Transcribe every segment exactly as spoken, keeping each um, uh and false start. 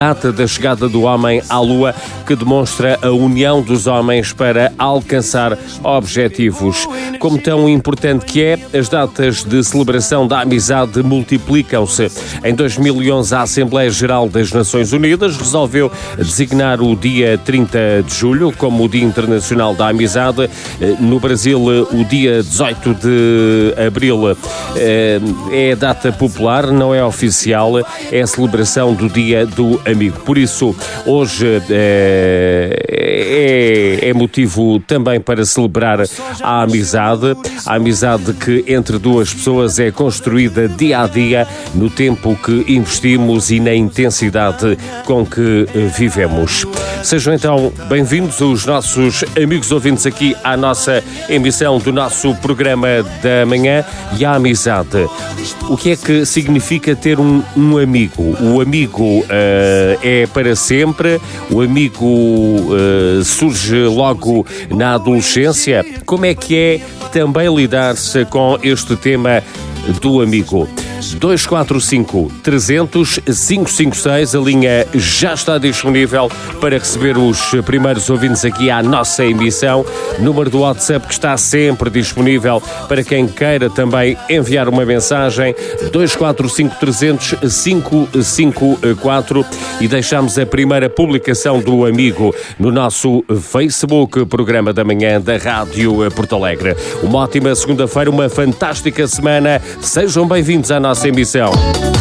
Data da chegada do homem à Lua, que demonstra a união dos homens para alcançar objetivos. Como tão importante que é, as datas de celebração da amizade multiplicam-se. Em dois mil e onze, a Assembleia Geral das Nações Unidas resolveu designar o dia trinta de julho como o Dia Internacional da Amizade. No Brasil, o dia dezoito de abril é a data popular, não é oficial, é a celebração do Dia do Amigo. Por isso, hoje é, é, é motivo também para celebrar a amizade, a amizade que entre duas pessoas é construída dia a dia, no tempo que investimos e na intensidade com que vivemos. Sejam então bem-vindos os nossos amigos ouvintes aqui à nossa emissão do nosso programa da manhã. E a amizade, o que é que significa ter um, um amigo? O amigo uh, é para sempre? O amigo uh, surge logo na adolescência? Como é que é também lidar-se com este tema do amigo? dois quatro cinco, trezentos, quinhentos e cinquenta e seis, a linha já está disponível para receber os primeiros ouvintes aqui à nossa emissão. Número do WhatsApp que está sempre disponível para quem queira também enviar uma mensagem, dois quatro cinco, trezentos, quinhentos e cinquenta e quatro, e deixamos a primeira publicação do amigo no nosso Facebook, programa da manhã da Rádio Porto Alegre. Uma ótima segunda-feira, uma fantástica semana, sejam bem-vindos à nossa emissão.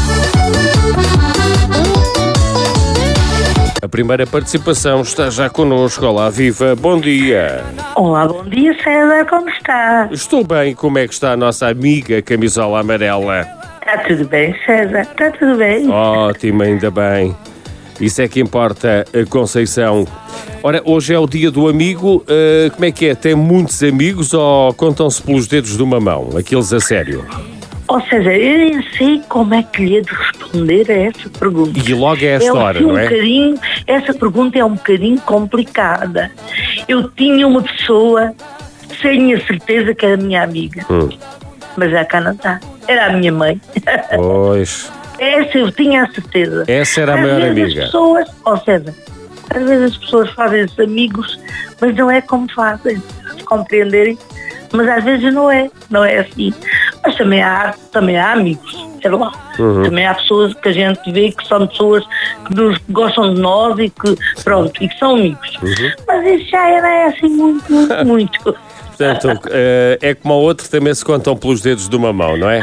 A primeira participação está já connosco. Olá, viva, bom dia. Olá, bom dia, César, como está? Estou bem, como é que está a nossa amiga camisola amarela? Está tudo bem, César, está tudo bem. Ótimo, ainda bem. Isso é que importa, Conceição. Ora, hoje é o dia do amigo, uh, como é que é? Tem muitos amigos ou contam-se pelos dedos de uma mão, aqueles a sério? Ou seja, eu nem sei como é que lhe é de responder a essa pergunta. E logo é esta é hora, assim, não um é? Bocadinho, essa pergunta é um bocadinho complicada. Eu tinha uma pessoa, sem a certeza que era minha amiga, hum. mas já cá não está. Era a minha mãe. Pois. Essa eu tinha a certeza. Essa era a às maior vezes amiga. As pessoas, ou seja, às vezes as pessoas fazem-se amigos, mas não é como fazem, se compreenderem. Mas às vezes não é, não é assim. Mas também há, também há amigos, é lá. Uhum. Também há pessoas que a gente vê que são pessoas que nos gostam de nós e que, pronto, e que são amigos. Uhum. Mas isso já não é assim muito, muito, muito. Portanto, é como o outro, também se contam pelos dedos de uma mão, não é?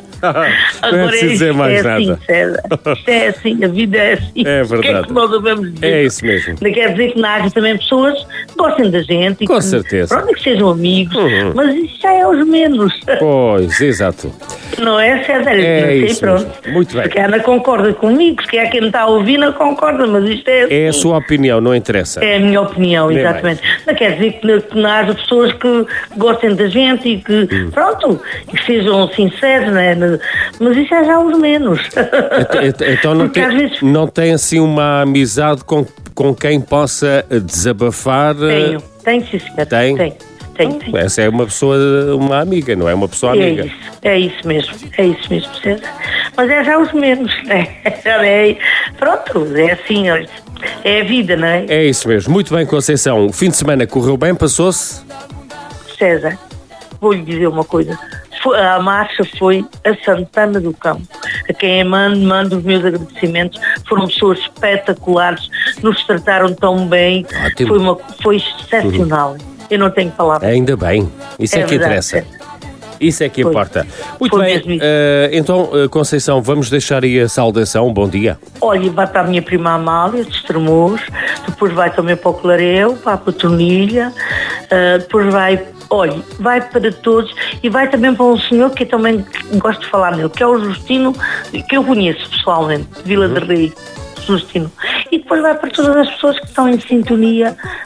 Não é preciso dizer mais é nada. Assim, César. Isto é assim, a vida é assim. É verdade. O que é que nós devemos dizer? É isso mesmo. Não quer dizer que não haja também pessoas que gostem da gente. E Com que, certeza. Pronto, que sejam amigos, uhum. mas isso já é os menos. Pois, exato. Não é, César? É não sei, isso pronto. Mesmo. Muito bem. Porque a Ana concorda comigo, se quer quem me está a ouvir não concorda, mas isto é assim. É a sua opinião, não interessa. É a minha opinião, Bem exatamente. bem. Não quer dizer que não, que não haja pessoas que gostem da gente e que, hum. pronto, e que sejam sinceros, não é? Mas isso é já os menos. Então não tem, vezes... não tem assim uma amizade com, com quem possa desabafar? Tenho, tenho, sim, senhor. Tem? Tenho. Tem, tem. Essa é uma pessoa, uma amiga, não é uma pessoa amiga. É isso, é isso mesmo, é isso mesmo, César. Mas é já os menos, né? É, pronto, é assim, olha, é a vida, não é? É isso mesmo. Muito bem, Conceição. O fim de semana correu bem, passou-se? César, vou-lhe dizer uma coisa. A marcha foi a Santana do Campo. A quem mando, mando os meus agradecimentos. Foram pessoas espetaculares, nos trataram tão bem. Ótimo. Foi, uma, foi excepcional. Uhum. Eu não tenho palavras. Ainda bem. Isso é, é que verdade, interessa. É. Isso é que foi. Importa. Muito foi bem. Uh, então, uh, Conceição, vamos deixar aí a saudação. Bom dia. Olha, vai para a minha prima Amália, de Estremoz. Depois vai também para o Clareu, para a Petronilha. Uh, depois vai... Olha, vai para todos e vai também para um senhor que eu também gosto de falar nele, que é o Justino, que eu conheço pessoalmente, de Vila uhum. de Rei, Justino. E depois vai para todas as pessoas que estão em sintonia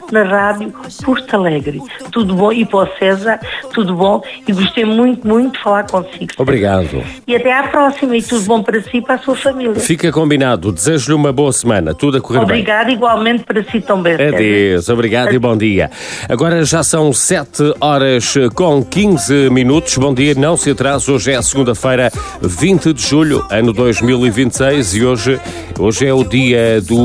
na Rádio Porto Alegre. Tudo bom? E para o César, tudo bom? E gostei muito, muito de falar consigo. Obrigado. E até à próxima, e tudo bom para si e para a sua família. Fica combinado. Desejo-lhe uma boa semana. Tudo a correr bem. Obrigada, igualmente para si também. Adeus. Obrigado e bom dia. Agora já são sete horas com quinze minutos. Bom dia, não se atrase. Hoje é segunda-feira, vinte de julho, ano dois mil e vinte e seis, e hoje, hoje é o dia do